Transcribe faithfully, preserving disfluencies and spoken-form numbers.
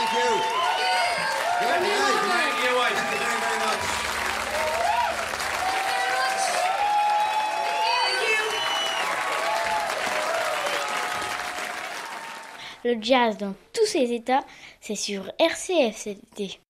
Thank you. Good night. Thank you. Thank you very, very much. Le jazz dans tous ses états, c'est sur R C F cet été.